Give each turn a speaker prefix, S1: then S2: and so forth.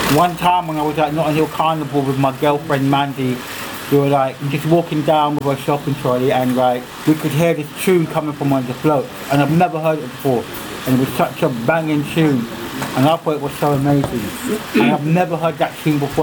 S1: One time when I was at Notting Hill Carnival with my girlfriend Mandy, we were like just walking down with our shopping trolley, and like we could hear this tune coming from one of the floats, and I've never heard it before, and it was such a banging tune, and I thought it was so amazing, and I've never heard that tune before.